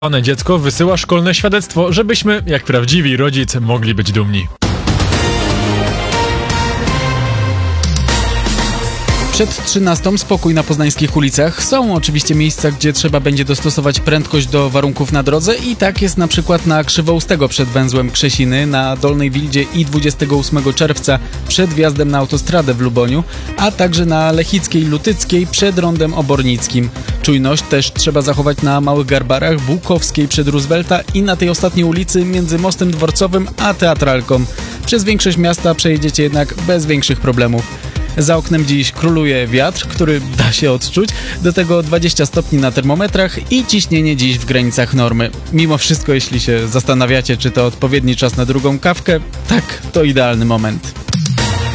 One dziecko wysyła szkolne świadectwo, żebyśmy, jak prawdziwi rodzic, mogli być dumni. Przed 13 spokój na poznańskich ulicach. Są oczywiście miejsca, gdzie trzeba będzie dostosować prędkość do warunków na drodze i tak jest na przykład na Krzywoustego przed węzłem Krzesiny, na Dolnej Wildzie i 28 czerwca przed wjazdem na autostradę w Luboniu, a także na Lechickiej Lutyckiej przed rondem Obornickim. Czujność też trzeba zachować na Małych Garbarach, Bułkowskiej przed Roosevelta i na tej ostatniej ulicy między Mostem Dworcowym a Teatralką. Przez większość miasta przejedziecie jednak bez większych problemów. Za oknem dziś króluje wiatr, który da się odczuć, do tego 20 stopni na termometrach i ciśnienie dziś w granicach normy. Mimo wszystko, jeśli się zastanawiacie, czy to odpowiedni czas na drugą kawkę, tak, to idealny moment.